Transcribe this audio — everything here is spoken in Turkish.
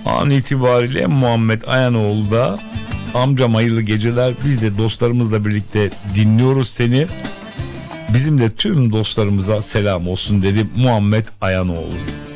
An itibariyle Muhammed Ayanoğlu da amcam hayırlı geceler. Biz de dostlarımızla birlikte dinliyoruz seni. Bizim de tüm dostlarımıza selam olsun dedi Muhammed Ayanoğlu.